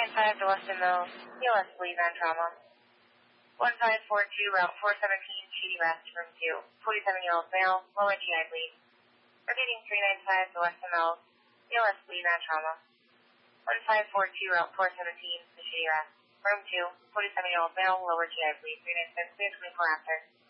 395 to Weston Mills, ELS bleed on trauma. 1542, Route 417, Shady West, Room 2, 47-year-old male, lower GI bleed. Repeating 395 to Weston Mills, ELS bleed on trauma. 1542, Route 417, to Shady West, Room 2, 47-year-old male, lower GI bleed, 396, 24 after.